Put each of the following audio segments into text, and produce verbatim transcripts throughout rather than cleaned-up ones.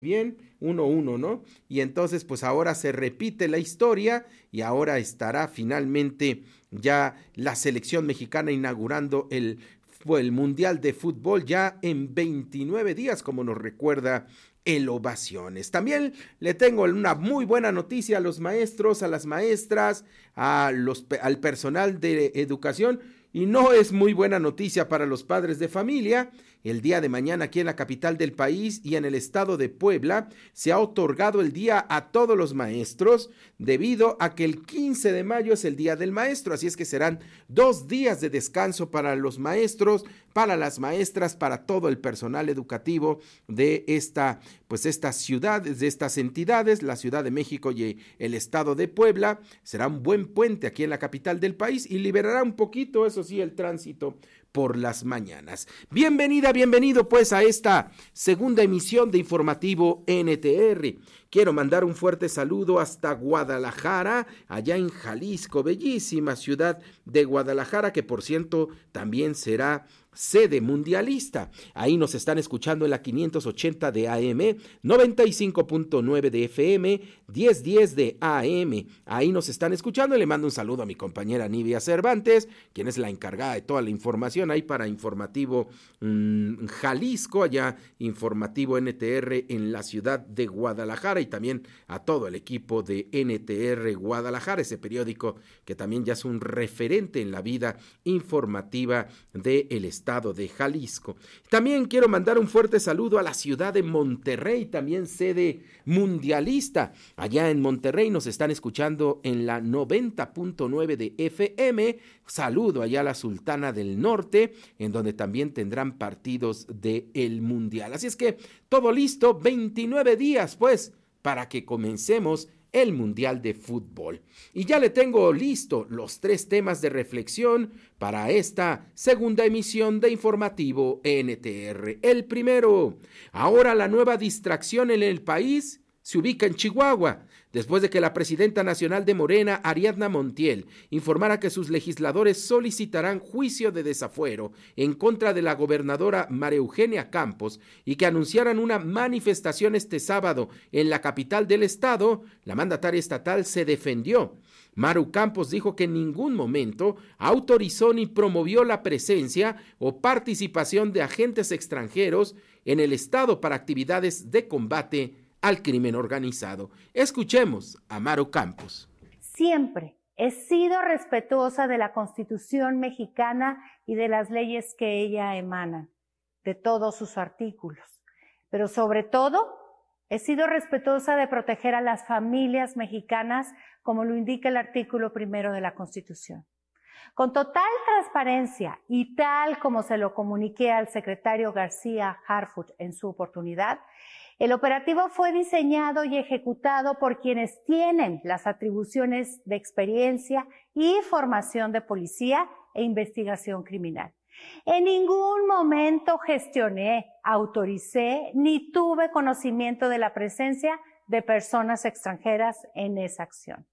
bien, uno uno, ¿no? Y entonces pues ahora se repite la historia y ahora estará finalmente ya la selección mexicana inaugurando el, el Mundial de Fútbol ya en veintinueve días, como nos recuerda el Ovaciones. También le tengo una muy buena noticia a los maestros, a las maestras, a los, al personal de educación. Y no es muy buena noticia para los padres de familia. El día de mañana aquí en la capital del país y en el estado de Puebla se ha otorgado el día a todos los maestros debido a que el quince de mayo es el día del maestro, así es que serán dos días de descanso para los maestros, para las maestras, para todo el personal educativo de esta, pues estas ciudades, de estas entidades, la Ciudad de México y el estado de Puebla. Será un buen puente aquí en la capital del país y liberará un poquito, eso sí, el tránsito por las mañanas. Bienvenida, bienvenido pues a esta segunda emisión de Informativo N T R. Quiero mandar un fuerte saludo hasta Guadalajara, allá en Jalisco, bellísima ciudad de Guadalajara, que por cierto también será sede mundialista. Ahí nos están escuchando en la quinientos ochenta de A M, noventa y cinco punto nueve de F M, diez diez de A M. Ahí nos están escuchando y le mando un saludo a mi compañera Nivia Cervantes, quien es la encargada de toda la información ahí para Informativo mmm, Jalisco, allá Informativo N T R en la ciudad de Guadalajara, y también a todo el equipo de N T R Guadalajara, ese periódico que también ya es un referente en la vida informativa del estado de Jalisco. También quiero mandar un fuerte saludo a la ciudad de Monterrey, también sede mundialista. Allá en Monterrey nos están escuchando en la noventa punto nueve de F M. Saludo allá a la Sultana del Norte, en donde también tendrán partidos del Mundial. Así es que todo listo, veintinueve días pues, para que comencemos el Mundial de Fútbol. Y ya le tengo listo los tres temas de reflexión para esta segunda emisión de Informativo N T R. El primero, ahora la nueva distracción en el país se ubica en Chihuahua, después de que la presidenta nacional de Morena, Ariadna Montiel, informara que sus legisladores solicitarán juicio de desafuero en contra de la gobernadora María Eugenia Campos y que anunciaran una manifestación este sábado en la capital del estado, la mandataria estatal se defendió. Maru Campos dijo que en ningún momento autorizó ni promovió la presencia o participación de agentes extranjeros en el estado para actividades de combate al crimen organizado. Escuchemos a Maru Campos. Siempre he sido respetuosa de la Constitución mexicana y de las leyes que ella emana, de todos sus artículos. Pero sobre todo, he sido respetuosa de proteger a las familias mexicanas, como lo indica el artículo primero de la Constitución. Con total transparencia y tal como se lo comuniqué al secretario García Harfuch en su oportunidad, el operativo fue diseñado y ejecutado por quienes tienen las atribuciones de experiencia y formación de policía e investigación criminal. En ningún momento gestioné, autoricé ni tuve conocimiento de la presencia de personas extranjeras en esa acción.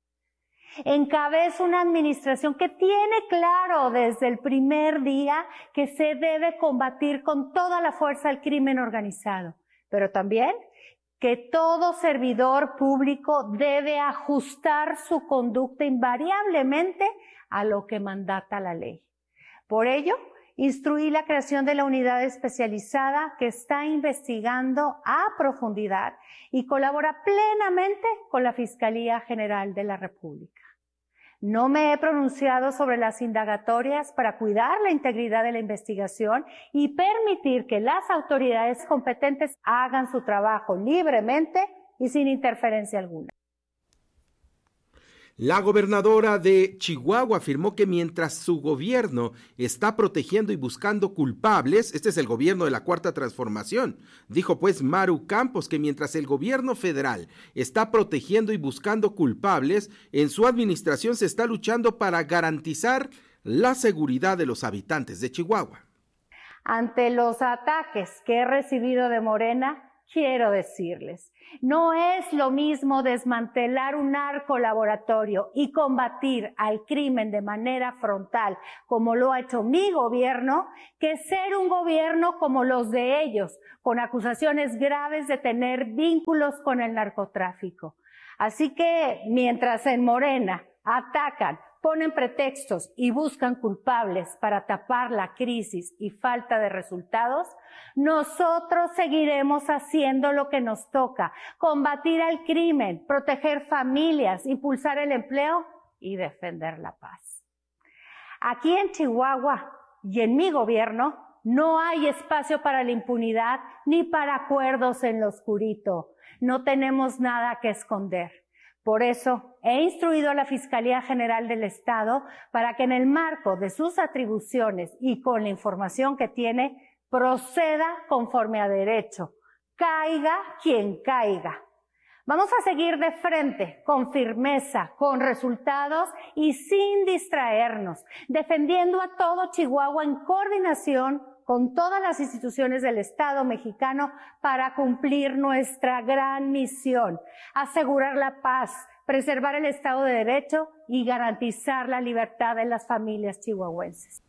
Encabezo una administración que tiene claro desde el primer día que se debe combatir con toda la fuerza el crimen organizado, pero también que todo servidor público debe ajustar su conducta invariablemente a lo que mandata la ley. Por ello, instruí la creación de la unidad especializada que está investigando a profundidad y colabora plenamente con la Fiscalía General de la República. No me he pronunciado sobre las indagatorias para cuidar la integridad de la investigación y permitir que las autoridades competentes hagan su trabajo libremente y sin interferencia alguna. La gobernadora de Chihuahua afirmó que mientras su gobierno está protegiendo y buscando culpables, este es el gobierno de la Cuarta Transformación, dijo pues Maru Campos que mientras el gobierno federal está protegiendo y buscando culpables, en su administración se está luchando para garantizar la seguridad de los habitantes de Chihuahua. Ante los ataques que he recibido de Morena, quiero decirles, no es lo mismo desmantelar un narcolaboratorio y combatir al crimen de manera frontal, como lo ha hecho mi gobierno, que ser un gobierno como los de ellos, con acusaciones graves de tener vínculos con el narcotráfico. Así que, mientras en Morena atacan, ponen pretextos y buscan culpables para tapar la crisis y falta de resultados, nosotros seguiremos haciendo lo que nos toca: combatir el crimen, proteger familias, impulsar el empleo y defender la paz. Aquí en Chihuahua y en mi gobierno no hay espacio para la impunidad ni para acuerdos en lo oscurito. No tenemos nada que esconder. Por eso he instruido a la Fiscalía General del Estado para que en el marco de sus atribuciones y con la información que tiene, proceda conforme a derecho, caiga quien caiga. Vamos a seguir de frente, con firmeza, con resultados y sin distraernos, defendiendo a todo Chihuahua en coordinación con todas las instituciones del Estado mexicano para cumplir nuestra gran misión: asegurar la paz, preservar el Estado de Derecho y garantizar la libertad de las familias chihuahuenses.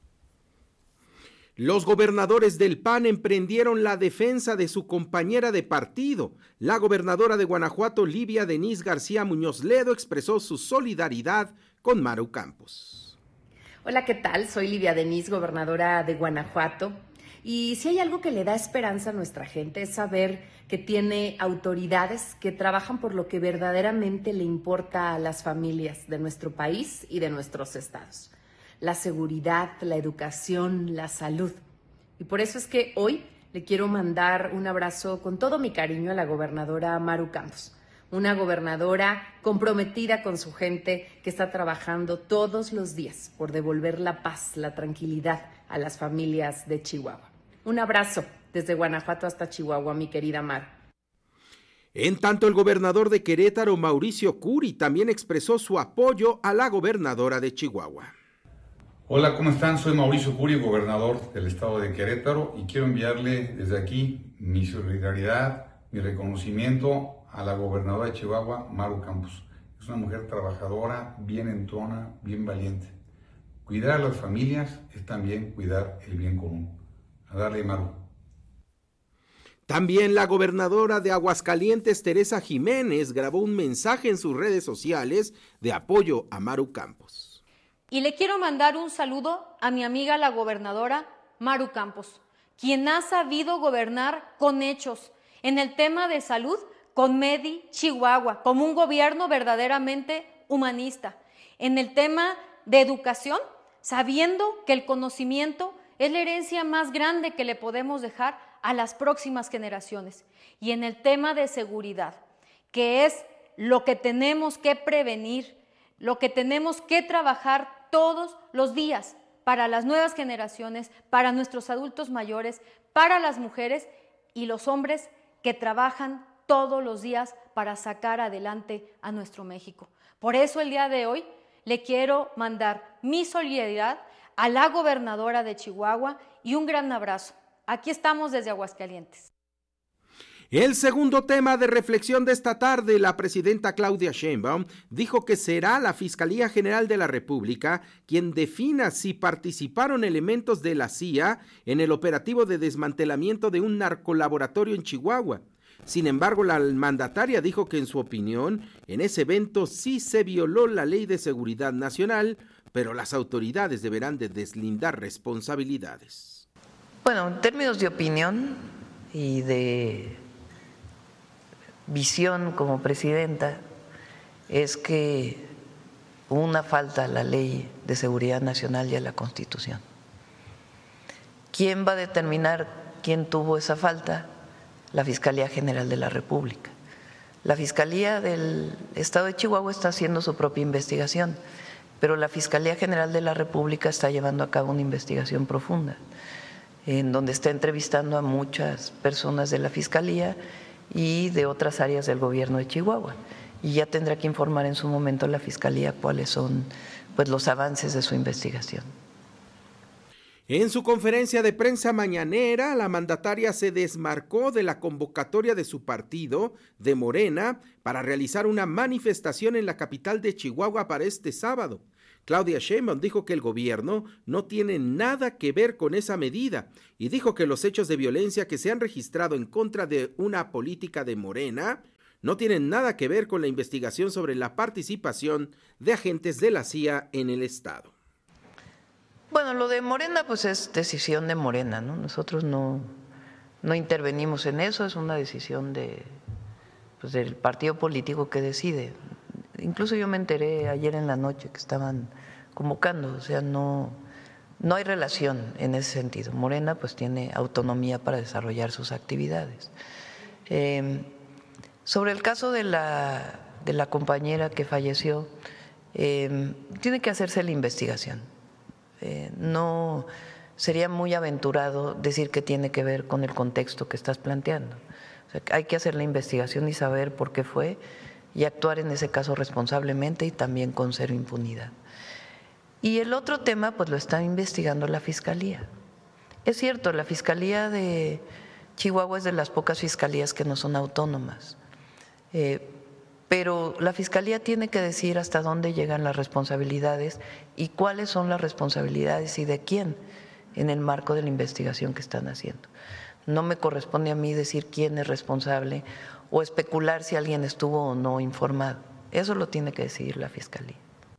Los gobernadores del P A N emprendieron la defensa de su compañera de partido. La gobernadora de Guanajuato, Livia Denise García Muñoz Ledo, expresó su solidaridad con Maru Campos. Hola, ¿qué tal? Soy Livia Denise, gobernadora de Guanajuato. Y si hay algo que le da esperanza a nuestra gente es saber que tiene autoridades que trabajan por lo que verdaderamente le importa a las familias de nuestro país y de nuestros estados: la seguridad, la educación, la salud. Y por eso es que hoy le quiero mandar un abrazo con todo mi cariño a la gobernadora Maru Campos, una gobernadora comprometida con su gente que está trabajando todos los días por devolver la paz, la tranquilidad a las familias de Chihuahua. Un abrazo desde Guanajuato hasta Chihuahua, mi querida Maru. En tanto, el gobernador de Querétaro, Mauricio Curi, también expresó su apoyo a la gobernadora de Chihuahua. Hola, ¿cómo están? Soy Mauricio Curi, gobernador del estado de Querétaro, y quiero enviarle desde aquí mi solidaridad, mi reconocimiento a la gobernadora de Chihuahua, Maru Campos. Es una mujer trabajadora, bien entrona, bien valiente. Cuidar a las familias es también cuidar el bien común. A darle, Maru. También la gobernadora de Aguascalientes, Teresa Jiménez, grabó un mensaje en sus redes sociales de apoyo a Maru Campos. Y le quiero mandar un saludo a mi amiga la gobernadora Maru Campos, quien ha sabido gobernar con hechos en el tema de salud con Medi Chihuahua, como un gobierno verdaderamente humanista. En el tema de educación, sabiendo que el conocimiento es la herencia más grande que le podemos dejar a las próximas generaciones. Y en el tema de seguridad, que es lo que tenemos que prevenir, lo que tenemos que trabajar todos los días para las nuevas generaciones, para nuestros adultos mayores, para las mujeres y los hombres que trabajan todos los días para sacar adelante a nuestro México. Por eso el día de hoy le quiero mandar mi solidaridad a la gobernadora de Chihuahua y un gran abrazo. Aquí estamos desde Aguascalientes. El segundo tema de reflexión de esta tarde, la presidenta Claudia Sheinbaum dijo que será la Fiscalía General de la República quien defina si participaron elementos de la C I A en el operativo de desmantelamiento de un narcolaboratorio en Chihuahua. Sin embargo, la mandataria dijo que en su opinión, en ese evento sí se violó la Ley de Seguridad Nacional, pero las autoridades deberán de deslindar responsabilidades. Bueno, en términos de opinión y de visión como presidenta, es que hubo una falta a la Ley de Seguridad Nacional y a la Constitución. ¿Quién va a determinar quién tuvo esa falta? La Fiscalía General de la República. La Fiscalía del Estado de Chihuahua está haciendo su propia investigación, pero la Fiscalía General de la República está llevando a cabo una investigación profunda, en donde está entrevistando a muchas personas de la Fiscalía y de otras áreas del gobierno de Chihuahua. Y ya tendrá que informar en su momento la Fiscalía cuáles son pues, los avances de su investigación. En su conferencia de prensa mañanera, la mandataria se desmarcó de la convocatoria de su partido, de Morena, para realizar una manifestación en la capital de Chihuahua para este sábado. Claudia Sheinbaum dijo que el gobierno no tiene nada que ver con esa medida y dijo que los hechos de violencia que se han registrado en contra de una política de Morena no tienen nada que ver con la investigación sobre la participación de agentes de la C I A en el estado. Bueno, lo de Morena pues es decisión de Morena, ¿no? Nosotros no, no intervenimos en eso, es una decisión de, pues, del partido político que decide. Incluso yo me enteré ayer en la noche que estaban convocando, o sea, no, no hay relación en ese sentido. Morena pues tiene autonomía para desarrollar sus actividades. Eh, sobre el caso de la, de la compañera que falleció, eh, tiene que hacerse la investigación. Eh, no sería muy aventurado decir que tiene que ver con el contexto que estás planteando. O sea, hay que hacer la investigación y saber por qué fue y actuar en ese caso responsablemente y también con cero impunidad. Y el otro tema pues lo está investigando la Fiscalía. Es cierto, la Fiscalía de Chihuahua es de las pocas fiscalías que no son autónomas, eh, pero la Fiscalía tiene que decir hasta dónde llegan las responsabilidades y cuáles son las responsabilidades y de quién en el marco de la investigación que están haciendo. No me corresponde a mí decir quién es responsable o especular si alguien estuvo o no informado. Eso lo tiene que decidir la Fiscalía.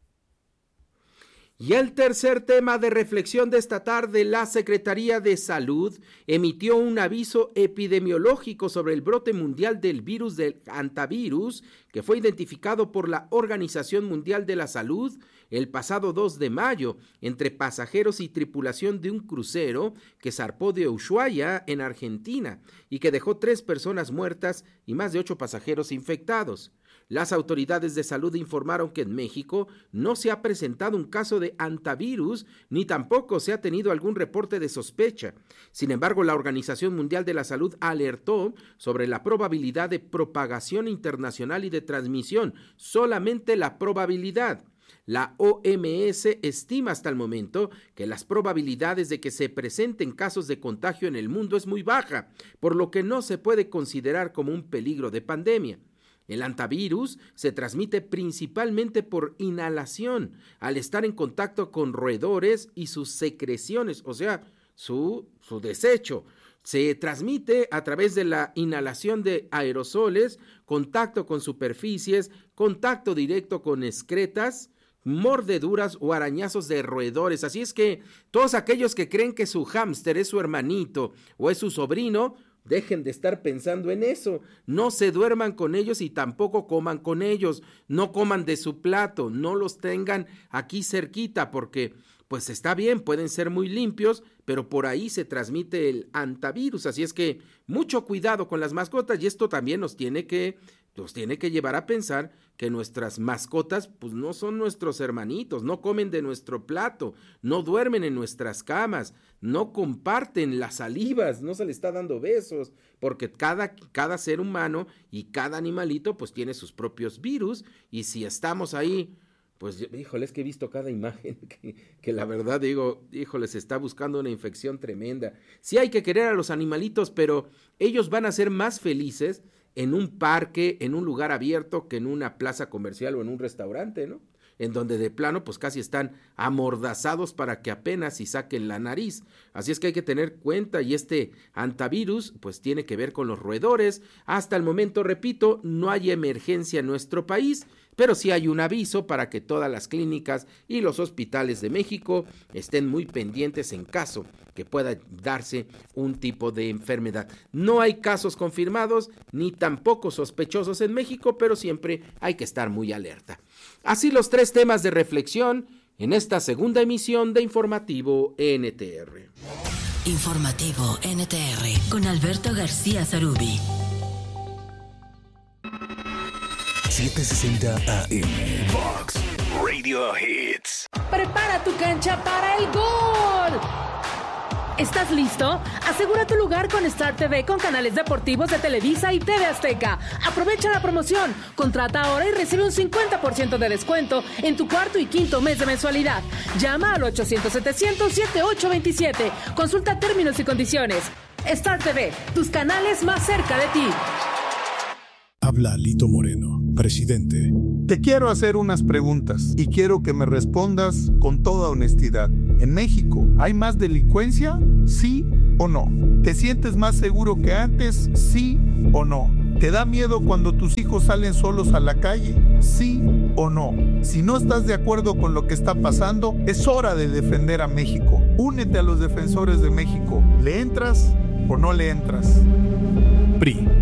Y el tercer tema de reflexión de esta tarde, la Secretaría de Salud emitió un aviso epidemiológico sobre el brote mundial del virus del hantavirus que fue identificado por la Organización Mundial de la Salud el pasado dos de mayo entre pasajeros y tripulación de un crucero que zarpó de Ushuaia en Argentina y que dejó tres personas muertas y más de ocho pasajeros infectados. Las autoridades de salud informaron que en México no se ha presentado un caso de hantavirus ni tampoco se ha tenido algún reporte de sospecha. Sin embargo, la Organización Mundial de la Salud alertó sobre la probabilidad de propagación internacional y de transmisión, solamente la probabilidad. La O M S estima hasta el momento que las probabilidades de que se presenten casos de contagio en el mundo es muy baja, por lo que no se puede considerar como un peligro de pandemia. El hantavirus se transmite principalmente por inhalación, al estar en contacto con roedores y sus secreciones, o sea, su, su desecho. Se transmite a través de la inhalación de aerosoles, contacto con superficies, contacto directo con excretas, mordeduras o arañazos de roedores. Así es que todos aquellos que creen que su hámster es su hermanito o es su sobrino, dejen de estar pensando en eso, no se duerman con ellos y tampoco coman con ellos, no coman de su plato, no los tengan aquí cerquita porque pues está bien, pueden ser muy limpios, pero por ahí se transmite el hantavirus, así es que mucho cuidado con las mascotas y esto también nos tiene que, nos tiene que llevar a pensar que nuestras mascotas pues no son nuestros hermanitos, no comen de nuestro plato, no duermen en nuestras camas, no comparten las salivas, no se le está dando besos, porque cada, cada ser humano y cada animalito pues tiene sus propios virus y si estamos ahí, pues híjole, es que he visto cada imagen que, que la verdad digo, híjole, se está buscando una infección tremenda. Sí hay que querer a los animalitos, pero ellos van a ser más felices en un parque, en un lugar abierto, que en una plaza comercial o en un restaurante, ¿no? En donde de plano pues casi están amordazados para que apenas si saquen la nariz. Así es que hay que tener cuenta y este hantavirus pues tiene que ver con los roedores. Hasta el momento, repito, no hay emergencia en nuestro país, pero sí hay un aviso para que todas las clínicas y los hospitales de México estén muy pendientes en caso que pueda darse un tipo de enfermedad. No hay casos confirmados ni tampoco sospechosos en México, pero siempre hay que estar muy alerta. Así los tres temas de reflexión en esta segunda emisión de Informativo N T R. Informativo N T R con Alberto García Zarubi. setecientos sesenta A M Vox Radio Hits. Prepara tu cancha para el gol. ¿Estás listo? Asegura tu lugar con Star T V con canales deportivos de Televisa y T V Azteca. Aprovecha la promoción. Contrata ahora y recibe un cincuenta por ciento de descuento en tu cuarto y quinto mes de mensualidad. Llama al ochocientos setecientos setenta y ocho veintisiete. Consulta términos y condiciones. Star T V, tus canales más cerca de ti. Habla Alito Moreno, presidente. Te quiero hacer unas preguntas y quiero que me respondas con toda honestidad. ¿En México hay más delincuencia? ¿Sí o no? ¿Te sientes más seguro que antes? ¿Sí o no? ¿Te da miedo cuando tus hijos salen solos a la calle? ¿Sí o no? Si no estás de acuerdo con lo que está pasando, es hora de defender a México. Únete a los defensores de México. ¿Le entras o no le entras? P R I.